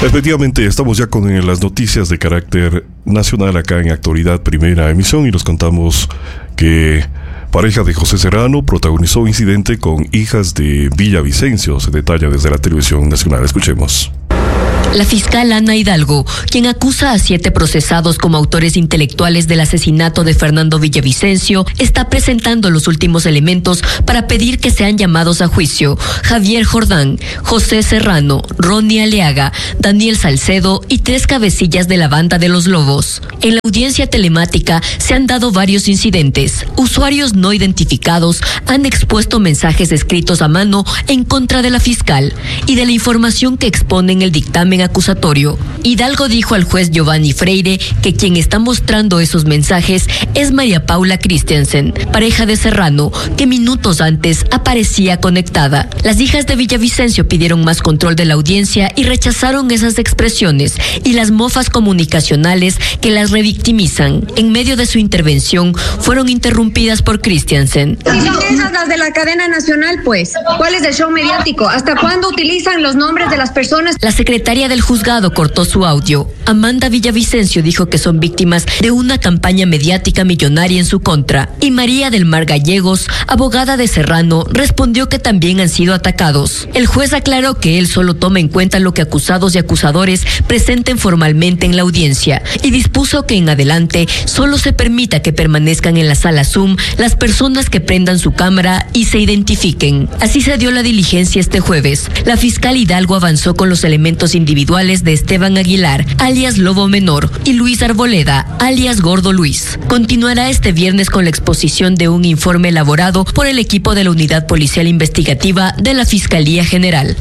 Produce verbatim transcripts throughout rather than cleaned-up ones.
Efectivamente, estamos ya con las noticias de carácter nacional acá en Actualidad Primera Emisión y nos contamos que pareja de José Serrano protagonizó incidente con hijas de Villavicencio. Se detalla desde la televisión nacional. Escuchemos. La fiscal Ana Hidalgo, quien acusa a siete procesados como autores intelectuales del asesinato de Fernando Villavicencio, está presentando los últimos elementos para pedir que sean llamados a juicio Javier Jordán, José Serrano, Ronnie Aleaga, Daniel Salcedo y tres cabecillas de la banda de los Lobos. En la audiencia telemática se han dado varios incidentes. Usuarios no identificados han expuesto mensajes escritos a mano en contra de la fiscal y de la información que expone en el dictamen acusatorio. Hidalgo dijo al juez Giovanni Freire que quien está mostrando esos mensajes es María Paula Christiansen, pareja de Serrano, que minutos antes aparecía conectada. Las hijas de Villavicencio pidieron más control de la audiencia y rechazaron esas expresiones y las mofas comunicacionales que las revictimizan. En medio de su intervención fueron interrumpidas por Christiansen. Si son esas las de la cadena nacional, pues, ¿cuál es el show mediático? ¿Hasta cuándo utilizan los nombres de las personas? La secretaria del juzgado cortó su audio. Amanda Villavicencio dijo que son víctimas de una campaña mediática millonaria en su contra. Y María del Mar Gallegos, abogada de Serrano, respondió que también han sido atacados. El juez aclaró que él solo toma en cuenta lo que acusados y acusadores presenten formalmente en la audiencia y dispuso que en adelante solo se permita que permanezcan en la sala Zoom las personas que prendan su cámara y se identifiquen. Así se dio la diligencia este jueves. La fiscal Hidalgo avanzó con los elementos individuales de Esteban Aguilar, alias Lobo Menor, y Luis Arboleda, alias Gordo Luis. Continuará este viernes con la exposición de un informe elaborado por el equipo de la Unidad Policial Investigativa de la Fiscalía General.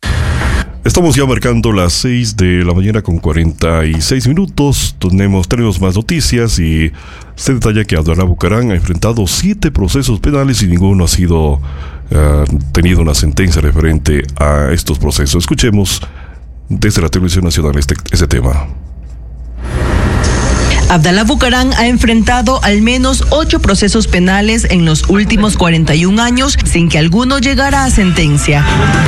Estamos ya marcando las seis de la mañana con cuarenta y seis minutos. Tenemos, tenemos más noticias y se detalla que Abdalá Bucaram ha enfrentado siete procesos penales y ninguno ha sido uh, tenido una sentencia referente a estos procesos. Escuchemos desde la televisión nacional este, este tema. Abdalá Bucaram ha enfrentado al menos ocho procesos penales en los últimos cuarenta y un años sin que alguno llegara a sentencia.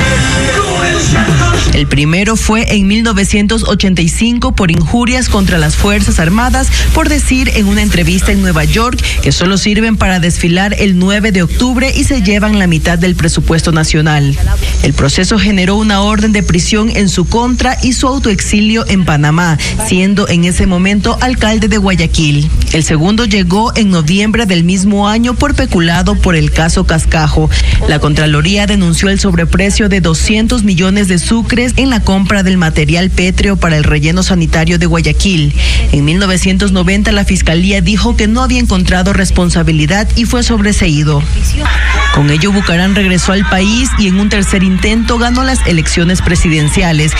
El primero fue en mil novecientos ochenta y cinco por injurias contra las Fuerzas Armadas por decir en una entrevista en Nueva York que solo sirven para desfilar el nueve de octubre y se llevan la mitad del presupuesto nacional. El proceso generó una orden de prisión en su contra y su autoexilio en Panamá, siendo en ese momento alcalde de Guayaquil. El segundo llegó en noviembre del mismo año por peculado por el caso Cascajo. La Contraloría denunció el sobreprecio de doscientos millones de sucres en la compra del material pétreo para el relleno sanitario de Guayaquil. En mil novecientos noventa la Fiscalía dijo que no había encontrado responsabilidad y fue sobreseído. Con ello Bucaram regresó al país y en un tercer intento ganó las elecciones presidenciales.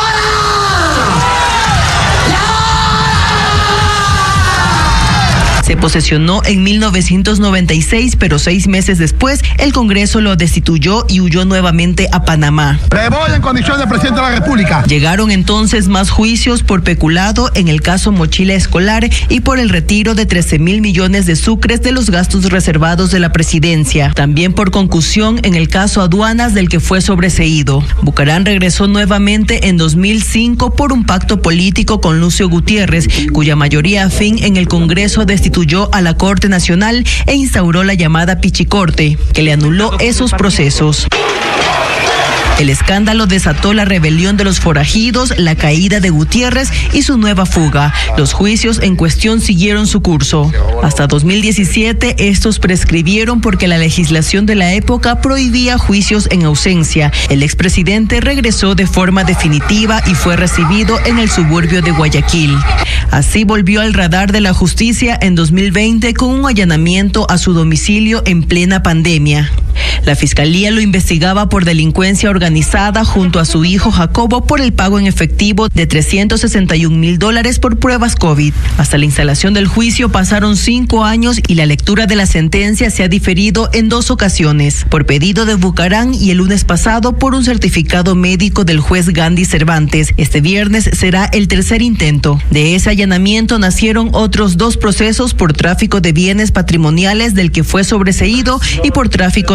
Se posesionó en mil novecientos noventa y seis, pero seis meses después el Congreso lo destituyó y huyó nuevamente a Panamá. Me voy en condición de presidente de la República. Llegaron entonces más juicios por peculado en el caso Mochila Escolar y por el retiro de trece mil millones de sucres de los gastos reservados de la presidencia. También por concusión en el caso Aduanas del que fue sobreseído. Bucaram regresó nuevamente en dos mil cinco por un pacto político con Lucio Gutiérrez, cuya mayoría afín en el Congreso destituyó a la Corte Nacional e instauró la llamada Pichicorte, que le anuló esos procesos. El escándalo desató la rebelión de los forajidos, la caída de Gutiérrez y su nueva fuga. Los juicios en cuestión siguieron su curso. Hasta dos mil diecisiete estos prescribieron porque la legislación de la época prohibía juicios en ausencia. El expresidente regresó de forma definitiva y fue recibido en el suburbio de Guayaquil. Así volvió al radar de la justicia en dos mil veinte con un allanamiento a su domicilio en plena pandemia. La Fiscalía lo investigaba por delincuencia organizada junto a su hijo Jacobo por el pago en efectivo de trescientos sesenta y un mil dólares por pruebas COVID. Hasta la instalación del juicio pasaron cinco años y la lectura de la sentencia se ha diferido en dos ocasiones, por pedido de Bucaram y el lunes pasado por un certificado médico del juez Gandhi Cervantes. Este viernes será el tercer intento. De ese allanamiento nacieron otros dos procesos por tráfico de bienes patrimoniales del que fue sobreseído y por tráfico de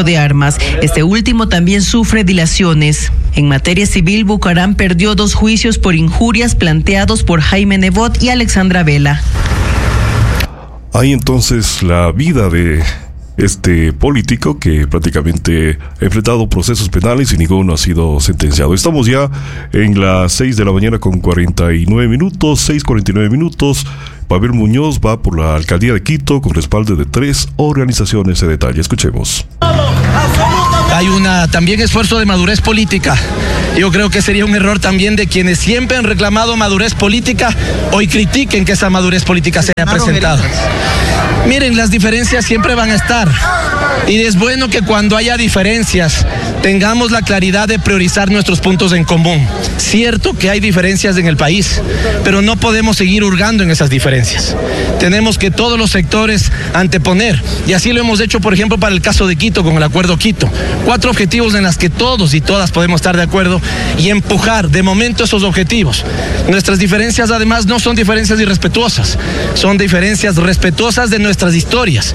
de armas. Este último también sufre dilaciones. En materia civil, Bucaram perdió dos juicios por injurias planteados por Jaime Nebot y Alexandra Vela. Hay entonces la vida de este político que prácticamente ha enfrentado procesos penales y ninguno ha sido sentenciado. Estamos ya en las seis de la mañana con cuarenta y nueve minutos, seis cuarenta y nueve minutos. Pavel Muñoz va por la alcaldía de Quito con respaldo de tres organizaciones. En detalle, escuchemos. Hay una también esfuerzo de madurez política. Yo creo que sería un error también de quienes siempre han reclamado madurez política, hoy critiquen que esa madurez política se haya presentado. Miren, las diferencias siempre van a estar y es bueno que cuando haya diferencias tengamos la claridad de priorizar nuestros puntos en común. Cierto que hay diferencias en el país, pero no podemos seguir hurgando en esas diferencias. Tenemos que todos los sectores anteponer, y así lo hemos hecho, por ejemplo, para el caso de Quito, con el Acuerdo Quito. Cuatro objetivos en los que todos y todas podemos estar de acuerdo y empujar de momento esos objetivos. Nuestras diferencias, además, no son diferencias irrespetuosas, son diferencias respetuosas de nuestras historias.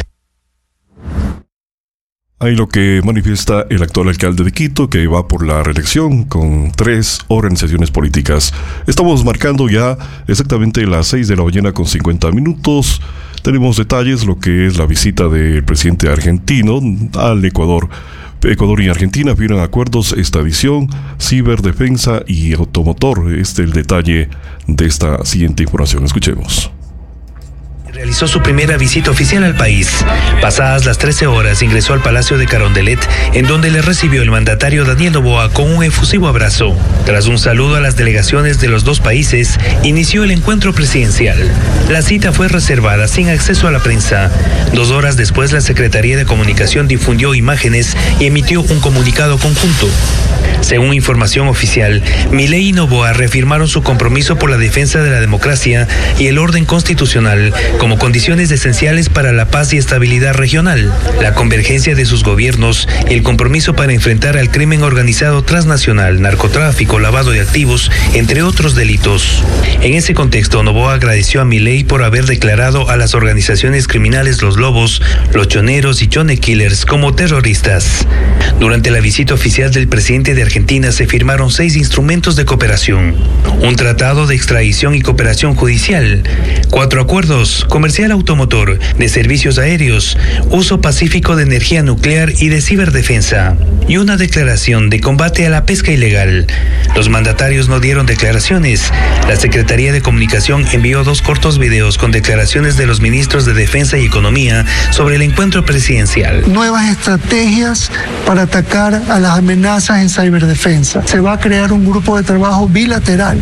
Hay lo que manifiesta el actual alcalde de Quito, que va por la reelección con tres organizaciones políticas. Estamos marcando ya exactamente las seis de la mañana con cincuenta minutos. Tenemos detalles, lo que es la visita del presidente argentino al Ecuador. Ecuador y Argentina firman acuerdos, extradición, ciberdefensa y automotor. Este es el detalle de esta siguiente información. Escuchemos. Realizó su primera visita oficial al país. Pasadas las trece horas, ingresó al Palacio de Carondelet, en donde le recibió el mandatario Daniel Noboa con un efusivo abrazo. Tras un saludo a las delegaciones de los dos países, inició el encuentro presidencial. La cita fue reservada sin acceso a la prensa. Dos horas después, la Secretaría de Comunicación difundió imágenes y emitió un comunicado conjunto. Según información oficial, Milei y Noboa reafirmaron su compromiso por la defensa de la democracia y el orden constitucional como condiciones esenciales para la paz y estabilidad regional, la convergencia de sus gobiernos y el compromiso para enfrentar al crimen organizado transnacional, narcotráfico, lavado de activos, entre otros delitos. En ese contexto, Noboa agradeció a Milei por haber declarado a las organizaciones criminales Los Lobos, Los Choneros y Chone Killers como terroristas. Durante la visita oficial del presidente de Argentina se firmaron seis instrumentos de cooperación, un tratado de extradición y cooperación judicial, cuatro acuerdos, comercial automotor, de servicios aéreos, uso pacífico de energía nuclear y de ciberdefensa, y una declaración de combate a la pesca ilegal. Los mandatarios no dieron declaraciones. La Secretaría de Comunicación envió dos cortos videos con declaraciones de los ministros de Defensa y Economía sobre el encuentro presidencial. Nuevas estrategias para atacar a las amenazas en ciberdefensa. Se va a crear un grupo de trabajo bilateral.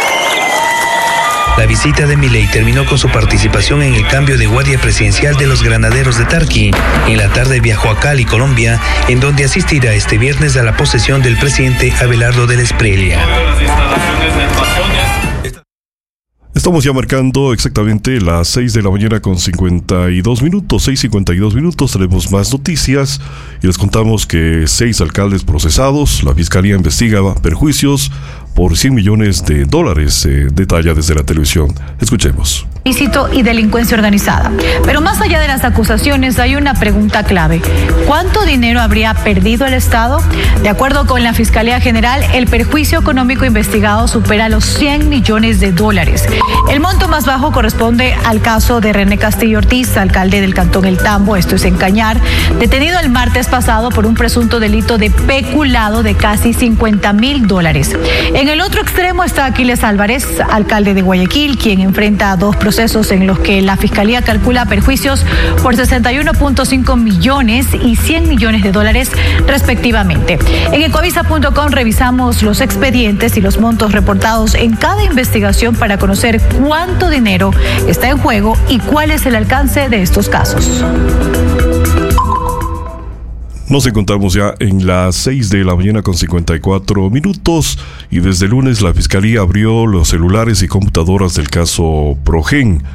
La visita de Milei terminó con su participación en el cambio de guardia presidencial de los granaderos de Tarqui. En la tarde viajó a Cali, Colombia, en donde asistirá este viernes a la posesión del presidente Abelardo del Espriella. Estamos ya marcando exactamente las seis de la mañana con cincuenta y dos minutos, seis cincuenta y dos minutos, tenemos más noticias y les contamos que seis alcaldes procesados, la Fiscalía investiga perjuicios por cien millones de dólares, eh, detalla desde la televisión. Escuchemos. Ilícito y delincuencia organizada. Pero más allá de las acusaciones hay una pregunta clave. ¿Cuánto dinero habría perdido el Estado? De acuerdo con la Fiscalía General, el perjuicio económico investigado supera los cien millones de dólares. El monto más bajo corresponde al caso de René Castillo Ortiz, alcalde del Cantón El Tambo, esto es en Cañar, detenido el martes pasado por un presunto delito de peculado de casi cincuenta mil dólares. En el otro extremo está Aquiles Álvarez, alcalde de Guayaquil, quien enfrenta dos procesos en los que la Fiscalía calcula perjuicios por sesenta y uno punto cinco millones y cien millones de dólares respectivamente. En Ecoavisa punto com revisamos los expedientes y los montos reportados en cada investigación para conocer cuánto dinero está en juego y cuál es el alcance de estos casos. Nos encontramos ya en las seis de la mañana con cincuenta y cuatro minutos y desde el lunes la Fiscalía abrió los celulares y computadoras del caso Progen.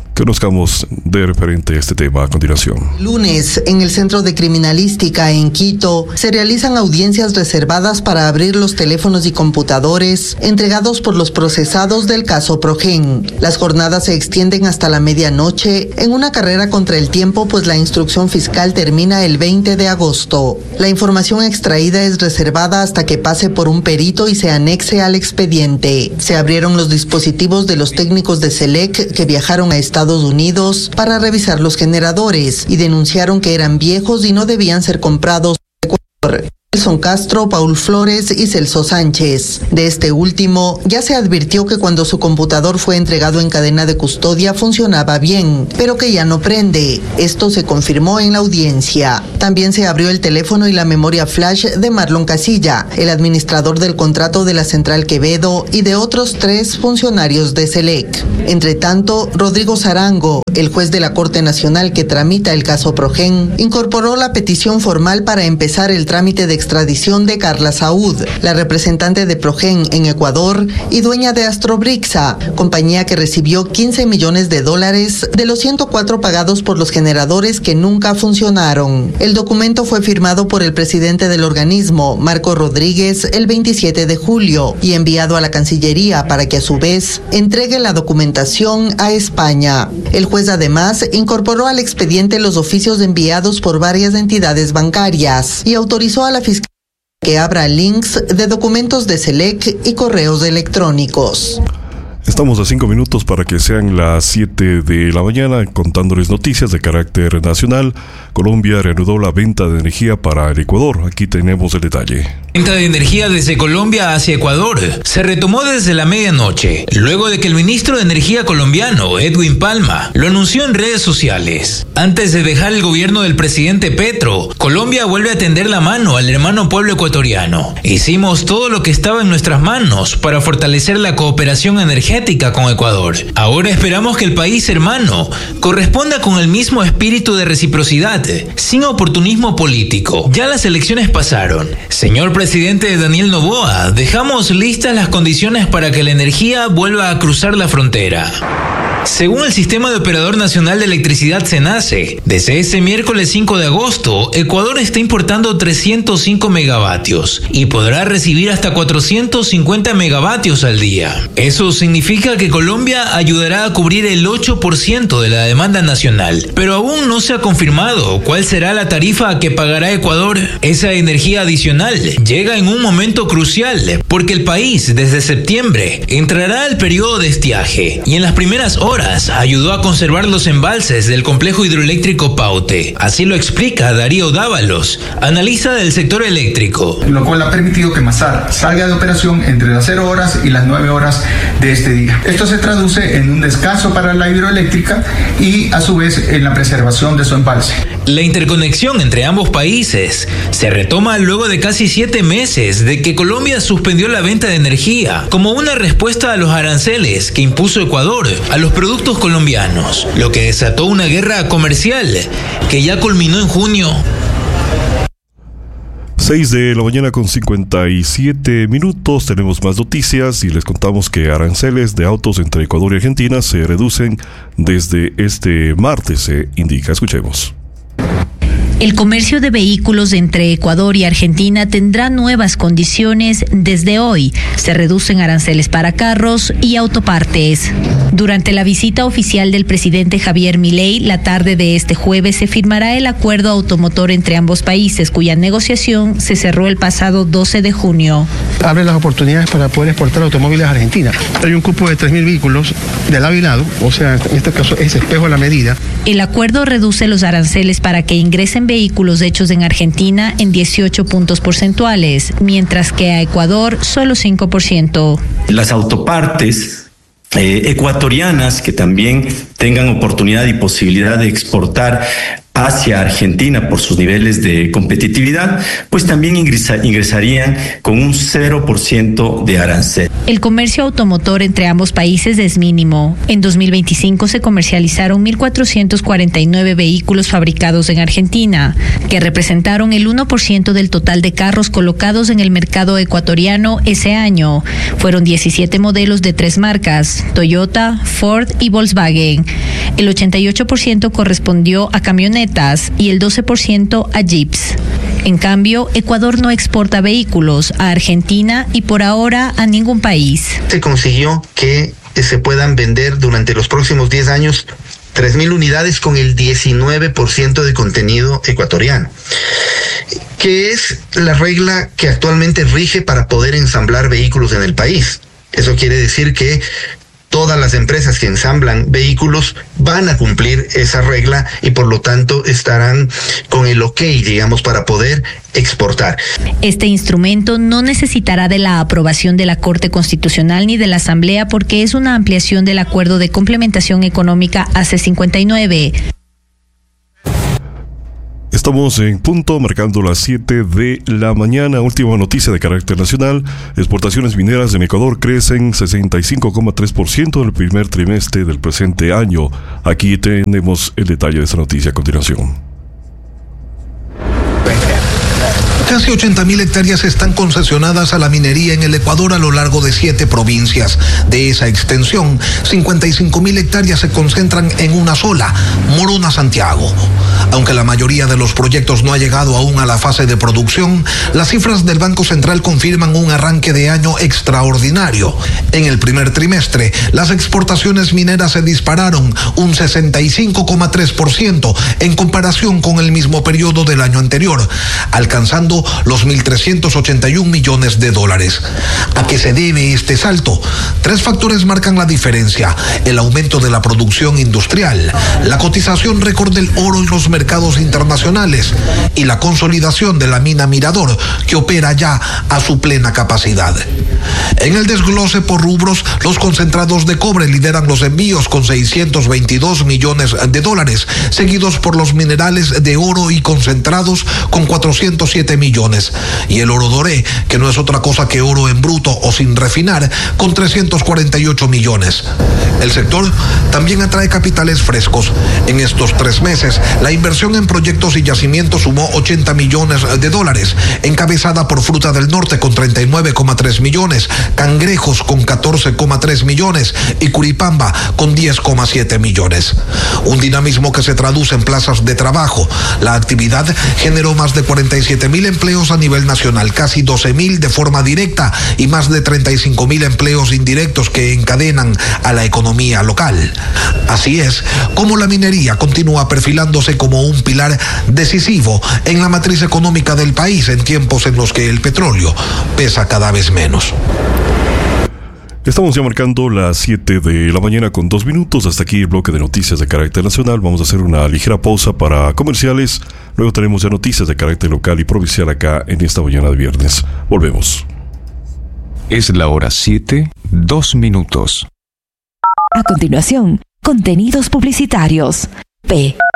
Conozcamos de referente este tema a continuación. Lunes, en el Centro de Criminalística en Quito, se realizan audiencias reservadas para abrir los teléfonos y computadores entregados por los procesados del caso Progen. Las jornadas se extienden hasta la medianoche en una carrera contra el tiempo, pues la instrucción fiscal termina el veinte de agosto. La información extraída es reservada hasta que pase por un perito y se anexe al expediente. Se abrieron los dispositivos de los técnicos de SELEC que viajaron a Estados Unidos para revisar los generadores y denunciaron que eran viejos y no debían ser comprados en Ecuador. Nelson Castro, Paul Flores y Celso Sánchez. De este último, ya se advirtió que cuando su computador fue entregado en cadena de custodia funcionaba bien, pero que ya no prende. Esto se confirmó en la audiencia. También se abrió el teléfono y la memoria flash de Marlon Casilla, el administrador del contrato de la Central Quevedo, y de otros tres funcionarios de SELEC. Entre tanto, Rodrigo Zarango, el juez de la Corte Nacional que tramita el caso Progen, incorporó la petición formal para empezar el trámite de extradición de Carla Saúd, la representante de Progen en Ecuador y dueña de Astrobrixa, compañía que recibió quince millones de dólares de los ciento cuatro pagados por los generadores que nunca funcionaron. El documento fue firmado por el presidente del organismo, Marco Rodríguez, el veintisiete de julio y enviado a la Cancillería para que a su vez entregue la documentación a España. El juez además incorporó al expediente los oficios enviados por varias entidades bancarias y autorizó a la fiscalía que abra links de documentos de SELEC y correos electrónicos. Estamos a cinco minutos para que sean las siete de la mañana, contándoles noticias de carácter nacional. Colombia reanudó la venta de energía para el Ecuador. Aquí tenemos el detalle. Venta de energía desde Colombia hacia Ecuador se retomó desde la medianoche, luego de que el ministro de Energía colombiano, Edwin Palma, lo anunció en redes sociales. Antes de dejar el gobierno del presidente Petro, Colombia vuelve a tender la mano al hermano pueblo ecuatoriano. Hicimos todo lo que estaba en nuestras manos para fortalecer la cooperación energética con Ecuador. Ahora esperamos que el país hermano corresponda con el mismo espíritu de reciprocidad, sin oportunismo político. Ya las elecciones pasaron. Señor presidente Daniel Noboa, dejamos listas las condiciones para que la energía vuelva a cruzar la frontera. Según el Sistema de Operador Nacional de Electricidad SENACE, desde este miércoles cinco de agosto, Ecuador está importando trescientos cinco megavatios y podrá recibir hasta cuatrocientos cincuenta megavatios al día. Eso significa que Colombia ayudará a cubrir el ocho por ciento de la demanda nacional, pero aún no se ha confirmado cuál será la tarifa que pagará Ecuador. Esa energía adicional llega en un momento crucial, porque el país desde septiembre entrará al periodo de estiaje y en las primeras horas horas ayudó a conservar los embalses del complejo hidroeléctrico Paute. Así lo explica Darío Dávalos, analista del sector eléctrico. Lo cual ha permitido que Masar salga de operación entre las cero horas y las nueve horas de este día. Esto se traduce en un descanso para la hidroeléctrica y a su vez en la preservación de su embalse. La interconexión entre ambos países se retoma luego de casi siete meses de que Colombia suspendió la venta de energía como una respuesta a los aranceles que impuso Ecuador a los productos colombianos, lo que desató una guerra comercial que ya culminó en junio. seis de la mañana con cincuenta y siete minutos, tenemos más noticias y les contamos que aranceles de autos entre Ecuador y Argentina se reducen desde este martes, se indica. Escuchemos. El comercio de vehículos entre Ecuador y Argentina tendrá nuevas condiciones desde hoy. Se reducen aranceles para carros y autopartes. Durante la visita oficial del presidente Javier Milei, la tarde de este jueves se firmará el acuerdo automotor entre ambos países, cuya negociación se cerró el pasado doce de junio. Abre las oportunidades para poder exportar automóviles a Argentina. Hay un cupo de tres mil vehículos de lado y lado, o sea, en este caso es espejo a la medida. El acuerdo reduce los aranceles para que ingresen vehículos hechos en Argentina en dieciocho puntos porcentuales, mientras que a Ecuador solo cinco por ciento. Las autopartes eh, ecuatorianas que también tengan oportunidad y posibilidad de exportar hacia Argentina por sus niveles de competitividad, pues también ingresa, ingresarían con un cero por ciento de arancel. El comercio automotor entre ambos países es mínimo. En dos mil veinticinco se comercializaron mil cuatrocientos cuarenta y nueve vehículos fabricados en Argentina, que representaron el uno por ciento del total de carros colocados en el mercado ecuatoriano ese año. Fueron diecisiete modelos de tres marcas, Toyota, Ford y Volkswagen. El ochenta y ocho por ciento correspondió a camionetas y el doce por ciento a jeeps. En cambio, Ecuador no exporta vehículos a Argentina y por ahora a ningún país. Se consiguió que se puedan vender durante los próximos diez años tres mil unidades con el diecinueve por ciento de contenido ecuatoriano, que es la regla que actualmente rige para poder ensamblar vehículos en el país. Eso quiere decir que todas las empresas que ensamblan vehículos van a cumplir esa regla y por lo tanto estarán con el ok, digamos, para poder exportar. Este instrumento no necesitará de la aprobación de la Corte Constitucional ni de la Asamblea porque es una ampliación del Acuerdo de Complementación Económica A C cincuenta y nueve. Estamos en punto, marcando las siete de la mañana. Última noticia de carácter nacional. Exportaciones mineras en Ecuador crecen sesenta y cinco coma tres por ciento en el primer trimestre del presente año. Aquí tenemos el detalle de esta noticia a continuación. Casi ochenta mil hectáreas están concesionadas a la minería en el Ecuador a lo largo de siete provincias. De esa extensión, cincuenta y cinco mil hectáreas se concentran en una sola, Morona, Santiago. Aunque la mayoría de los proyectos no ha llegado aún a la fase de producción, las cifras del Banco Central confirman un arranque de año extraordinario. En el primer trimestre, las exportaciones mineras se dispararon un sesenta y cinco coma tres por ciento en comparación con el mismo periodo del año anterior, alcanzando los mil trescientos ochenta y un millones de dólares. ¿A qué se debe este salto? Tres factores marcan la diferencia: el aumento de la producción industrial, la cotización récord del oro en los mercados internacionales y la consolidación de la mina Mirador, que opera ya a su plena capacidad. En el desglose por rubros, los concentrados de cobre lideran los envíos con seiscientos veintidós millones de dólares, seguidos por los minerales de oro y concentrados con cuatrocientos siete millones, y el oro doré, que no es otra cosa que oro en bruto o sin refinar, con trescientos cuarenta y ocho millones. El sector también atrae capitales frescos. En estos tres meses, la inversión en proyectos y yacimientos sumó ochenta millones de dólares, encabezada por Fruta del Norte con treinta y nueve coma tres millones, Cangrejos con catorce coma tres millones y Curipamba con diez coma siete millones. Un dinamismo que se traduce en plazas de trabajo. La actividad generó más de cuarenta y siete mil empleos a nivel nacional, casi doce mil de forma directa y más de treinta y cinco mil empleos indirectos que encadenan a la economía local. Así es como la minería continúa perfilándose como un pilar decisivo en la matriz económica del país en tiempos en los que el petróleo pesa cada vez menos. Estamos ya marcando las siete de la mañana con dos minutos. Hasta aquí el bloque de noticias de carácter nacional. Vamos a hacer una ligera pausa para comerciales. Luego tenemos ya noticias de carácter local y provincial acá en esta mañana de viernes. Volvemos. Es la hora siete, dos minutos. A continuación, contenidos publicitarios. P.